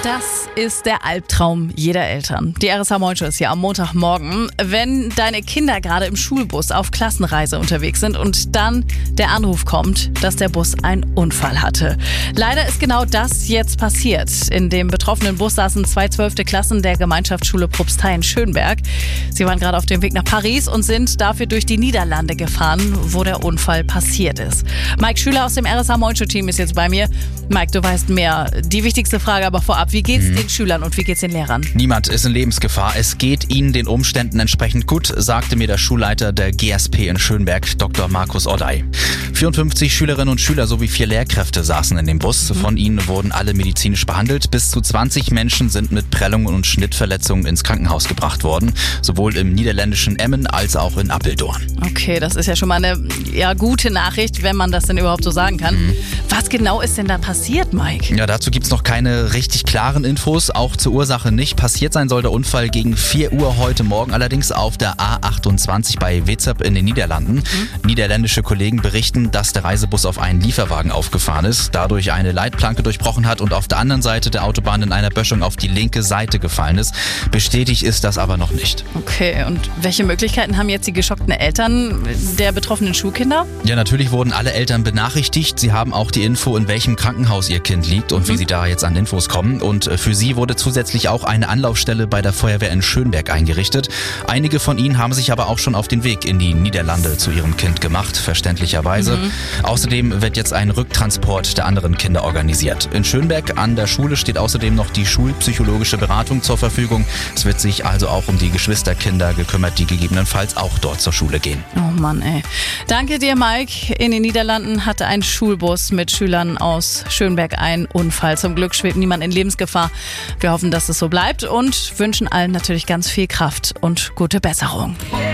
Das ist der Albtraum jeder Eltern. Die RSH Moin-Show ist hier am Montagmorgen. Wenn deine Kinder gerade im Schulbus auf Klassenreise unterwegs sind und dann der Anruf kommt, dass der Bus einen Unfall hatte. Leider ist genau das jetzt passiert. In dem betroffenen Bus saßen 2 12. Klassen der Gemeinschaftsschule Propstei in Schönberg. Sie waren gerade auf dem Weg nach Paris und sind dafür durch die Niederlande gefahren, wo der Unfall passiert ist. Mike Schüler aus dem RSH Moin-Show-Team ist jetzt bei mir. Mike, du weißt mehr. Die wichtigste Frage aber vorab. Wie geht's den Schülern und wie geht's den Lehrern? Niemand ist in Lebensgefahr. Es geht ihnen den Umständen entsprechend gut, sagte mir der Schulleiter der GSP in Schönberg, Dr. Markus Ordey. 54 Schülerinnen und Schüler sowie 4 Lehrkräfte saßen in dem Bus. Von ihnen wurden alle medizinisch behandelt. Bis zu 20 Menschen sind mit Prellungen und Schnittverletzungen ins Krankenhaus gebracht worden. Sowohl im niederländischen Emmen als auch in Apeldoorn. Okay, das ist ja schon mal eine gute Nachricht, wenn man das denn überhaupt so sagen kann. Was genau ist denn da passiert, Mike? Ja, dazu gibt's noch keine richtig klaren Infos, auch zur Ursache nicht. Passiert sein soll der Unfall gegen 4 Uhr heute Morgen, allerdings auf der A28 bei Wetzep in den Niederlanden. Niederländische Kollegen berichten, dass der Reisebus auf einen Lieferwagen aufgefahren ist, dadurch eine Leitplanke durchbrochen hat und auf der anderen Seite der Autobahn in einer Böschung auf die linke Seite gefallen ist. Bestätigt ist das aber noch nicht. Okay, und welche Möglichkeiten haben jetzt die geschockten Eltern der betroffenen Schulkinder? Ja, natürlich wurden alle Eltern benachrichtigt. Sie haben auch die Info, in welchem Krankenhaus ihr Kind liegt und wie sie da jetzt an Infos kommen. Und für sie wurde zusätzlich auch eine Anlaufstelle bei der Feuerwehr in Schönberg eingerichtet. Einige von ihnen haben sich aber auch schon auf den Weg in die Niederlande zu ihrem Kind gemacht, verständlicherweise. Außerdem wird jetzt ein Rücktransport der anderen Kinder organisiert. In Schönberg an der Schule steht außerdem noch die schulpsychologische Beratung zur Verfügung. Es wird sich also auch um die Geschwisterkinder gekümmert, die gegebenenfalls auch dort zur Schule gehen. Oh Mann, ey. Danke dir, Mike. In den Niederlanden hatte ein Schulbus mit Schülern aus Schönberg einen Unfall. Zum Glück schwebt niemand in Lebensgefahr. Wir hoffen, dass es so bleibt und wünschen allen natürlich ganz viel Kraft und gute Besserung.